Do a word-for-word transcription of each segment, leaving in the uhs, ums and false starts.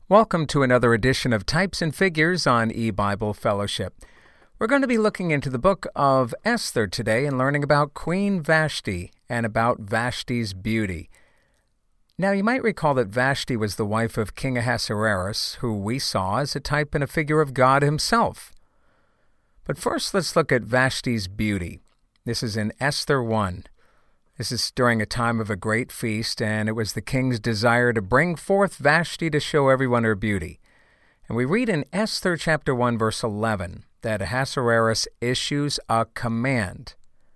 Welcome to another edition of Types and Figures on eBible Fellowship. We're going to be looking into the book of Esther today and learning about Queen Vashti and about Vashti's beauty. Now, you might recall that Vashti was the wife of King Ahasuerus, who we saw as a type and a figure of God himself. But first, let's look at Vashti's beauty. This is in Esther one. This is during a time of a great feast, and it was the king's desire to bring forth Vashti to show everyone her beauty. And we read in Esther chapter one, verse eleven, that Ahasuerus issues a command.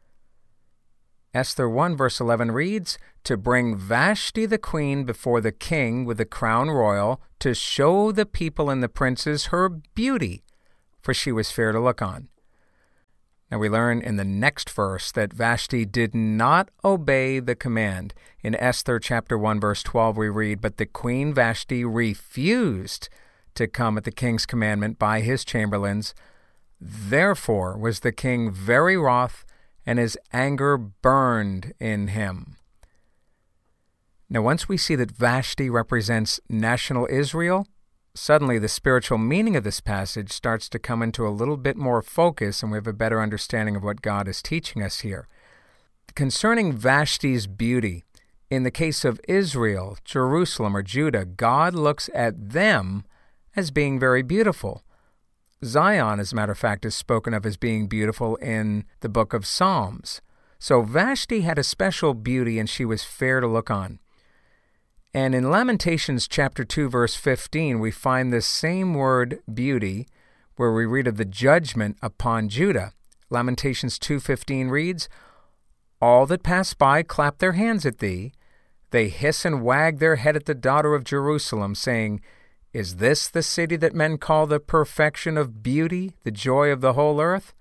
Esther one, verse eleven reads, "To bring Vashti the queen before the king with the crown royal, to show the people and the princes her beauty, for she was fair to look on." Now we learn in the next verse that Vashti did not obey the command. In Esther chapter one, verse twelve, we read, "But the queen Vashti refused to come at the king's commandment by his chamberlains. Therefore was the king very wroth, and his anger burned in him." Now once we see that Vashti represents national Israel, suddenly the spiritual meaning of this passage starts to come into a little bit more focus, and we have a better understanding of what God is teaching us here. Concerning Vashti's beauty, in the case of Israel, Jerusalem, or Judah, God looks at them as being very beautiful. Zion, as a matter of fact, is spoken of as being beautiful in the book of Psalms. So Vashti had a special beauty, and she was fair to look on. And in Lamentations chapter two, verse fifteen, we find this same word, beauty, where we read of the judgment upon Judah. Lamentations two fifteen reads, "All that pass by clap their hands at thee. They hiss and wag their head at the daughter of Jerusalem, saying, Is this the city that men call the perfection of beauty, the joy of the whole earth?"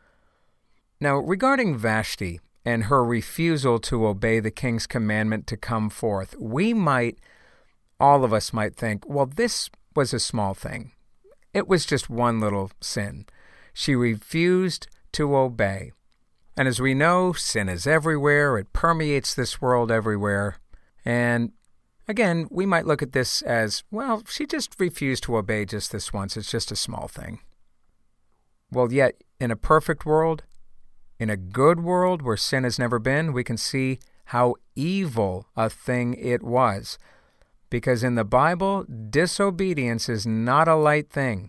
Now, regarding Vashti and her refusal to obey the king's commandment to come forth, we might, all of us might think, well, this was a small thing. It was just one little sin. She refused to obey. And as we know, sin is everywhere. It permeates this world everywhere. And again, we might look at this as, well, she just refused to obey just this once. It's just a small thing. Well, yet, in a perfect world, in a good world where sin has never been, we can see how evil a thing it was. Because in the Bible, disobedience is not a light thing.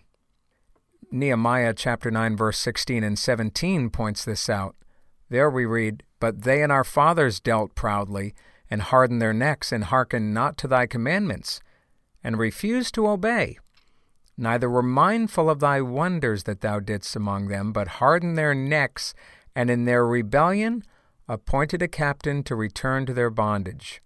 Nehemiah chapter nine, verse sixteen and seventeen points this out. There we read, "But they and our fathers dealt proudly, and hardened their necks, and hearkened not to thy commandments, and refused to obey. Neither were mindful of thy wonders that thou didst among them, but hardened their necks, and in their rebellion appointed a captain to return to their bondage."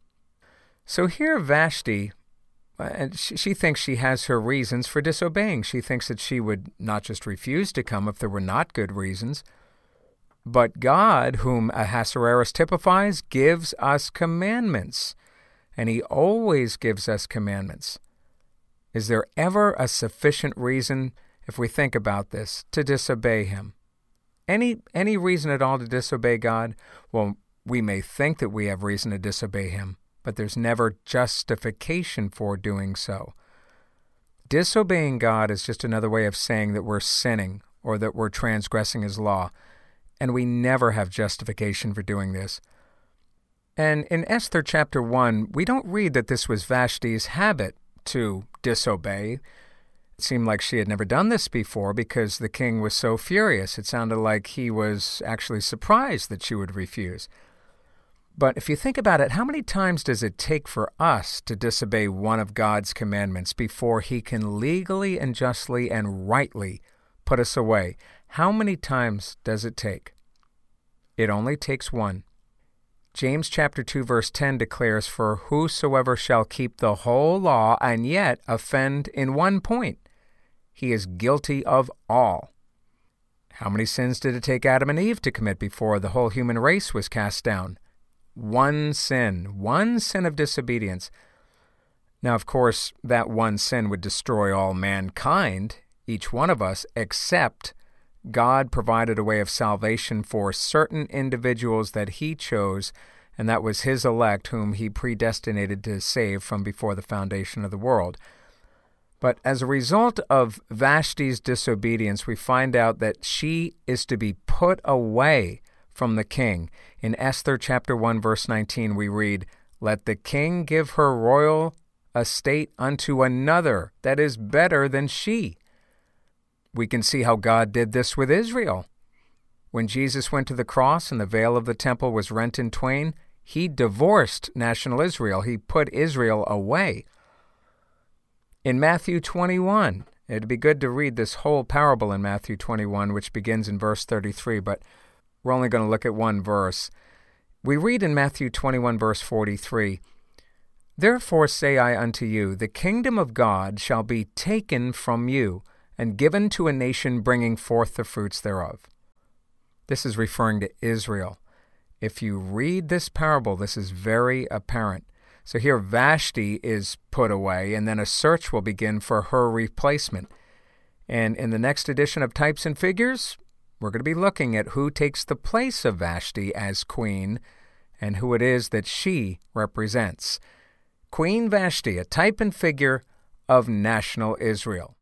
So here Vashti, and she, she thinks she has her reasons for disobeying. She thinks that she would not just refuse to come if there were not good reasons, but God, whom Ahasuerus typifies, gives us commandments, and he always gives us commandments. Is there ever a sufficient reason, if we think about this, to disobey him? Any any reason at all to disobey God? Well, we may think that we have reason to disobey him, but there's never justification for doing so. Disobeying God is just another way of saying that we're sinning or that we're transgressing his law, and we never have justification for doing this. And in Esther chapter one, we don't read that this was Vashti's habit to disobey. It seemed like she had never done this before because the king was so furious. It sounded like he was actually surprised that she would refuse. But if you think about it, how many times does it take for us to disobey one of God's commandments before he can legally and justly and rightly put us away? How many times does it take? It only takes one. James chapter two, verse ten declares, "For whosoever shall keep the whole law and yet offend in one point, he is guilty of all." How many sins did it take Adam and Eve to commit before the whole human race was cast down? One sin, one sin of disobedience. Now, of course, that one sin would destroy all mankind, each one of us, except God provided a way of salvation for certain individuals that he chose, and that was his elect whom he predestinated to save from before the foundation of the world. But as a result of Vashti's disobedience, we find out that she is to be put away from the king. In Esther chapter one, verse nineteen, we read, "Let the king give her royal estate unto another that is better than she." We can see how God did this with Israel. When Jesus went to the cross and the veil of the temple was rent in twain, he divorced national Israel. He put Israel away. In Matthew twenty-one, it'd be good to read this whole parable in Matthew twenty-one, which begins in verse thirty-three, but we're only going to look at one verse. We read in Matthew twenty-one, verse forty-three, "Therefore say I unto you, the kingdom of God shall be taken from you, and given to a nation bringing forth the fruits thereof." This is referring to Israel. If you read this parable, this is very apparent. So here Vashti is put away, and then a search will begin for her replacement. And in the next edition of Types and Figures, we're going to be looking at who takes the place of Vashti as queen and who it is that she represents. Queen Vashti, a type and figure of national Israel.